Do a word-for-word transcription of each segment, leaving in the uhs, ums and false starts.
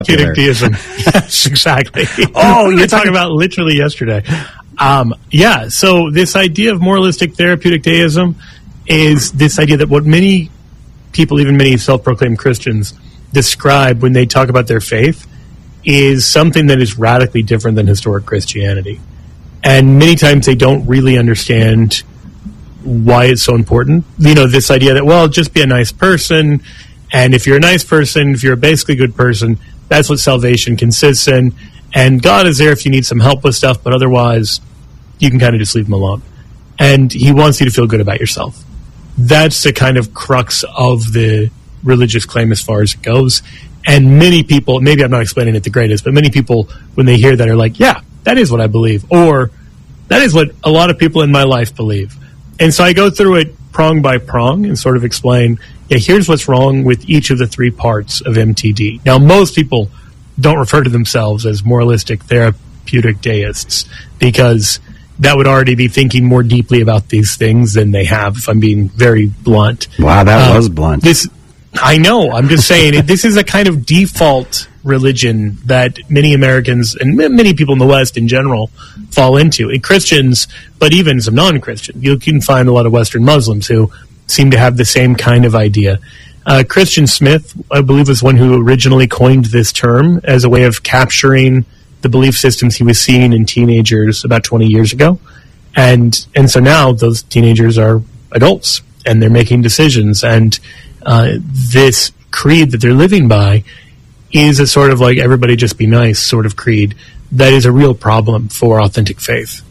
Therapeutic deism. Yes, exactly. Oh, you're talking about literally yesterday. Um, yeah, so this idea of moralistic therapeutic deism is this idea that what many people, even many self-proclaimed Christians, describe when they talk about their faith is something that is radically different than historic Christianity. And many times they don't really understand why it's so important. You know, this idea that, well, just be a nice person, and if you're a nice person, if you're a basically good person, that's what salvation consists in, and God is there if you need some help with stuff, but otherwise, you can kind of just leave him alone. And he wants you to feel good about yourself. That's the kind of crux of the religious claim as far as it goes. And many people, maybe I'm not explaining it the greatest, but many people, when they hear that, are like, yeah, that is what I believe. Or, that is what a lot of people in my life believe. And so I go through it prong by prong and sort of explain, yeah, here's what's wrong with each of the three parts of M T D. Now, most people don't refer to themselves as moralistic therapeutic deists because that would already be thinking more deeply about these things than they have, if I'm being very blunt. Wow, that um, was blunt. This, I know, I'm just saying, it, this is a kind of default religion that many Americans and many people in the West in general fall into. And Christians, but even some non-Christians. You can find a lot of Western Muslims who seem to have the same kind of idea. Uh, Christian Smith, I believe, was one who originally coined this term as a way of capturing the belief systems he was seeing in teenagers about twenty years ago. And and so now those teenagers are adults, and they're making decisions. And uh, this creed that they're living by is a sort of like everybody just be nice sort of creed that is a real problem for authentic faith.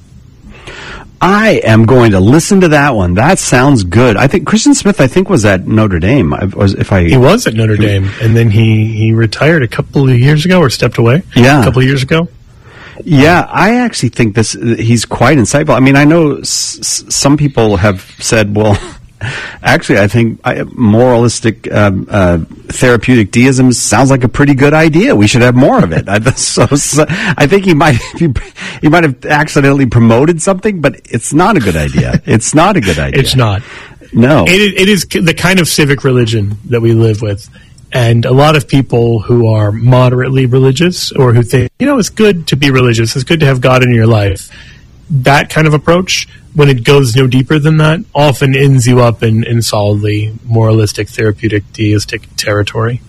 I am going to listen to that one. That sounds good. I think Christian Smith, I think, was at Notre Dame. I was, if I he was at Notre Dame, and then he, he retired a couple of years ago, or stepped away. Yeah, a couple of years ago. Yeah, I actually think this. He's quite insightful. I mean, I know s- some people have said, well, actually, I think I, moralistic um, uh, therapeutic deism sounds like a pretty good idea. We should have more of it. I, so, so, I think he might he, he might have accidentally promoted something, but it's not a good idea. It's not a good idea. It's not. No. It, it is the kind of civic religion that we live with. And a lot of people who are moderately religious or who think, you know, it's good to be religious, it's good to have God in your life, that kind of approach, when it goes no deeper than that, often ends you up in, in solidly moralistic, therapeutic, deistic territory.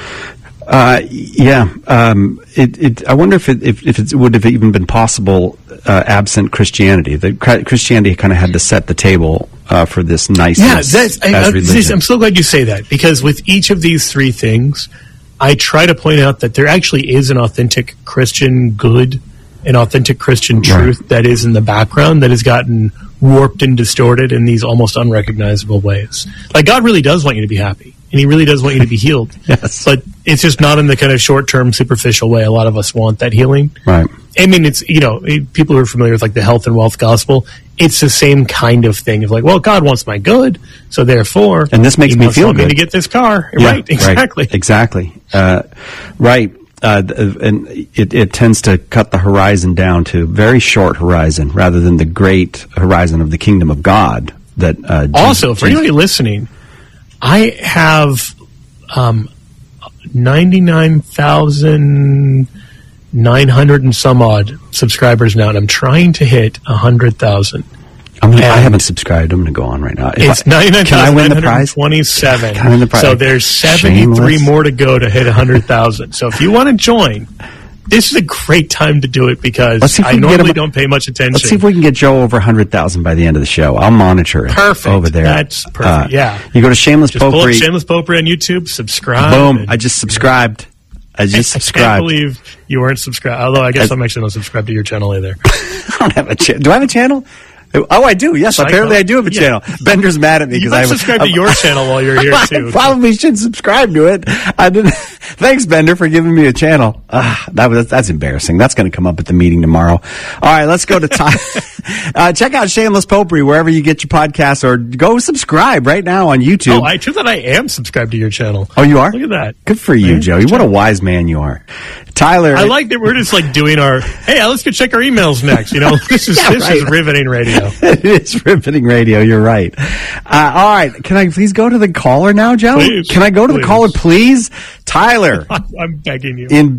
Uh, yeah. Um, it, it, I wonder if it, if, if it would have even been possible uh, absent Christianity. The Christianity kind of had to set the table uh, for this niceness yeah, that's, I, as I, religion. I'm so glad you say that, because with each of these three things, I try to point out that there actually is an authentic Christian good, an authentic Christian truth right. that is in the background that has gotten warped and distorted in these almost unrecognizable ways. Like, God really does want you to be happy, and he really does want you to be healed. Yes. But it's just not in the kind of short-term, superficial way a lot of us want that healing. Right. I mean, it's, you know, people who are familiar with, like, the health and wealth gospel, it's the same kind of thing of like, well, God wants my good, so therefore... And this makes he me feel good. Me to get this car. Yeah, right, exactly. Right, exactly. Uh, right. Uh, and it, it tends to cut the horizon down to very short horizon rather than the great horizon of the kingdom of God. That uh, also, Jesus, for anybody listening, I have um, ninety-nine thousand nine hundred and some odd subscribers now, and I'm trying to hit one hundred thousand. I'm gonna, I haven't subscribed. I'm going to go on right now. If it's ninety-nine thousand nine hundred twenty-seven. Can I win the prize? So there's seventy-three Shameless. more to go to hit one hundred thousand. So if you want to join, this is a great time to do it, because I normally don't pay much attention. Let's see if we can get Joe over one hundred thousand by the end of the show. I'll monitor it. Perfect. Over there. That's perfect. Uh, yeah. You go to Shameless just pull up Popery. Shameless Popery on YouTube, subscribe. Boom. I just subscribed. I just subscribed. I can't believe you weren't subscribed. Although I guess I, I'm actually not subscribed to your channel either. I don't have a channel. Do I have a channel? Oh, I do. Yes, Psycho. Apparently I do have a yeah. channel. Bender's mad at me because I subscribe to your channel while you're here too. I probably should subscribe to it. I didn't. Thanks, Bender, for giving me a channel. Ah, that was that's embarrassing. That's going to come up at the meeting tomorrow. All right, let's go to time. uh, check out Shameless Popery wherever you get your podcasts, or go subscribe right now on YouTube. Oh, I true that I am subscribed to your channel. Oh, you are? Look at that. Good for you, yeah, Joey. What a wise man you are. Tyler. I like that we're just like doing our, hey, let's go check our emails next. You know, this is Yeah, this right. is riveting radio. It is riveting radio. You're right. Uh, all right. Can I please go to the caller now, Joe? Please, Can I go to please. the caller, please? Tyler. I'm begging you. In